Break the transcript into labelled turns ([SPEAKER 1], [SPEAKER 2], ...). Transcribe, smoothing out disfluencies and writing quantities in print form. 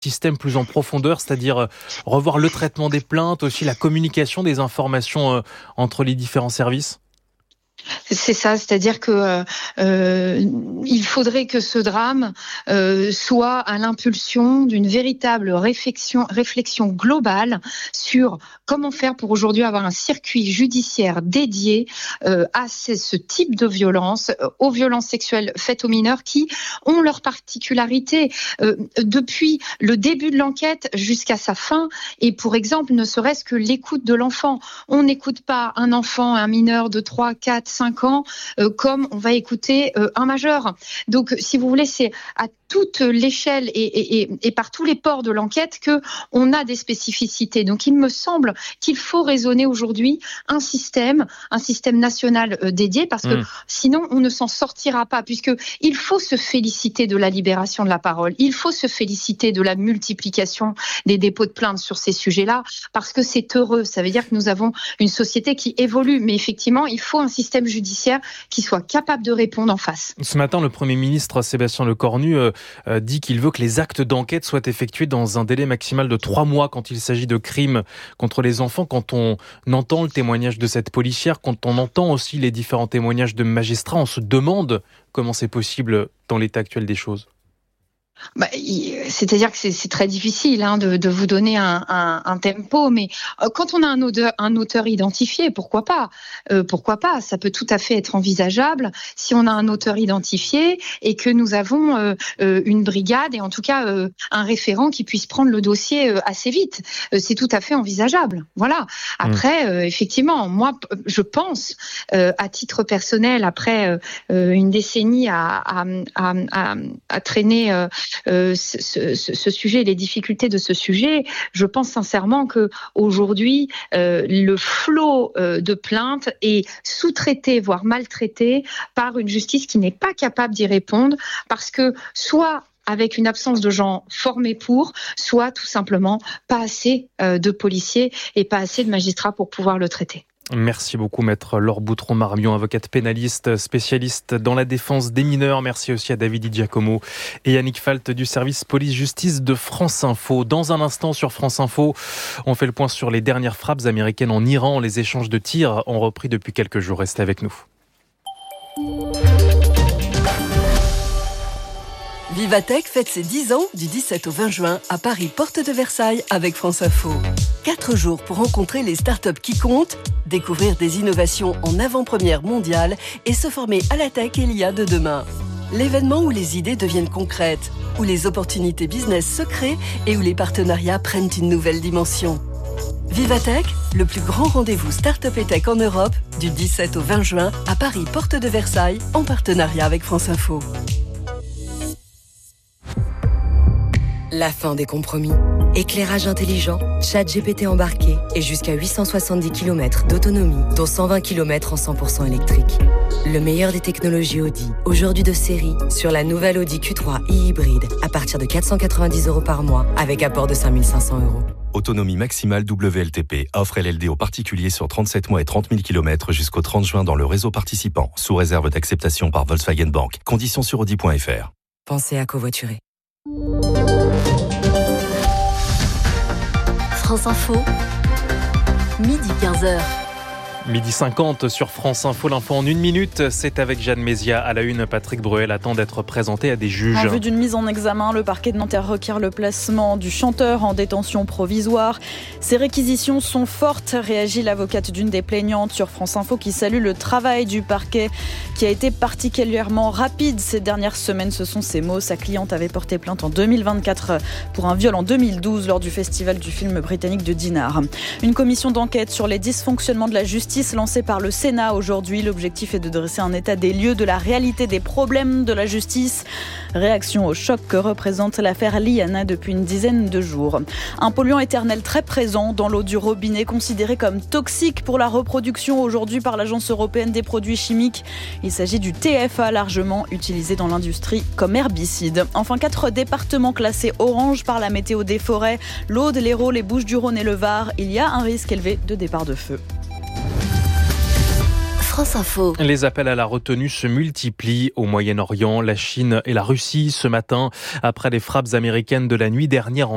[SPEAKER 1] système plus en profondeur, c'est-à-dire revoir le traitement des plaintes, aussi la communication des informations entre les différents services ?
[SPEAKER 2] C'est ça, c'est-à-dire que il faudrait que ce drame soit à l'impulsion d'une véritable réflexion globale sur comment faire pour aujourd'hui avoir un circuit judiciaire dédié à ce type de violence, aux violences sexuelles faites aux mineurs qui ont leur particularité depuis le début de l'enquête jusqu'à sa fin. Et pour exemple, ne serait-ce que l'écoute de l'enfant. On n'écoute pas un enfant, un mineur de 3, 4, 5 ans comme on va écouter un majeur. Donc, si vous voulez, c'est à toute l'échelle et par tous les pores de l'enquête que on a des spécificités. Donc, il me semble qu'il faut raisonner aujourd'hui un système national dédié, parce que sinon, on ne s'en sortira pas, puisque il faut se féliciter de la libération de la parole. Il faut se féliciter de la multiplication des dépôts de plaintes sur ces sujets-là, parce que c'est heureux. Ça veut dire que nous avons une société qui évolue. Mais effectivement, il faut un système judiciaire qui soit capable de répondre en face.
[SPEAKER 1] Ce matin, le Premier ministre Sébastien Lecornu dit qu'il veut que les actes d'enquête soient effectués dans un délai maximal de 3 mois quand il s'agit de crimes contre les enfants. Quand on entend le témoignage de cette policière, quand on entend aussi les différents témoignages de magistrats, on se demande comment c'est possible dans l'état actuel des choses.
[SPEAKER 2] C'est-à-dire que c'est très difficile de vous donner un tempo, mais quand on a un auteur identifié, pourquoi pas ? Ça peut tout à fait être envisageable si on a un auteur identifié et que nous avons une brigade et en tout cas un référent qui puisse prendre le dossier assez vite. C'est tout à fait envisageable. Voilà. Après, effectivement, moi, je pense, à titre personnel, après une décennie à traîner ce sujet, les difficultés de ce sujet, je pense sincèrement que aujourd'hui le flot de plaintes est sous-traité, voire maltraité par une justice qui n'est pas capable d'y répondre, parce que soit avec une absence de gens formés pour, soit tout simplement pas assez de policiers et pas assez de magistrats pour pouvoir le traiter.
[SPEAKER 1] Merci beaucoup, maître Laure Boutron-Marmion, avocate pénaliste, spécialiste dans la défense des mineurs. Merci aussi à David Di Giacomo et Yannick Falt du service police-justice de France Info. Dans un instant sur France Info, on fait le point sur les dernières frappes américaines en Iran. Les échanges de tirs ont repris depuis quelques jours. Restez avec nous.
[SPEAKER 3] Vivatech fête ses 10 ans du 17 au 20 juin à Paris, porte de Versailles, avec France Info. 4 jours pour rencontrer les startups qui comptent, découvrir des innovations en avant-première mondiale et se former à la tech et l'IA de demain. L'événement où les idées deviennent concrètes, où les opportunités business se créent et où les partenariats prennent une nouvelle dimension. Vivatech, le plus grand rendez-vous start-up et tech en Europe, du 17 au 20 juin à Paris, porte de Versailles, en partenariat avec France Info. La fin des compromis. Éclairage intelligent, ChatGPT embarqué et jusqu'à 870 km d'autonomie, dont 120 km en 100% électrique. Le meilleur des technologies Audi, aujourd'hui de série, sur la nouvelle Audi Q3 e-hybride, à partir de 490 € par mois, avec apport de 5 500 €.
[SPEAKER 4] Autonomie maximale WLTP. Offre LLD aux particuliers sur 37 mois et 30 000 km jusqu'au 30 juin dans le réseau participant, sous réserve d'acceptation par Volkswagen Bank. Conditions sur audi.fr.
[SPEAKER 3] Pensez à covoiturer.
[SPEAKER 5] France Info, midi 15h.
[SPEAKER 1] Midi 50 sur France Info, l'info en 1 minute, c'est avec Jeanne Mézia. À la une, Patrick Bruel attend d'être présenté à des juges.
[SPEAKER 6] En vue d'une mise en examen, le parquet de Nanterre requiert le placement du chanteur en détention provisoire. Ces réquisitions sont fortes, réagit l'avocate d'une des plaignantes sur France Info qui salue le travail du parquet qui a été particulièrement rapide ces dernières semaines. Ce sont ses mots. Sa cliente avait porté plainte en 2024 pour un viol en 2012 lors du festival du film britannique de Dinard. Une commission d'enquête sur les dysfonctionnements de la justice lancée par le Sénat aujourd'hui. L'objectif est de dresser un état des lieux de la réalité des problèmes de la justice. Réaction au choc que représente l'affaire Liana depuis une dizaine de jours. Un polluant éternel très présent dans l'eau du robinet, considéré comme toxique pour la reproduction aujourd'hui par l'Agence européenne des produits chimiques. Il s'agit du TFA, largement utilisé dans l'industrie comme herbicide. Enfin, 4 départements classés orange par la météo des forêts, l'Aude, l'Hérault, les Bouches-du-Rhône et le Var. Il y a un risque élevé de départ de feu.
[SPEAKER 5] France Info.
[SPEAKER 1] Les appels à la retenue se multiplient au Moyen-Orient, la Chine et la Russie ce matin, après les frappes américaines de la nuit dernière en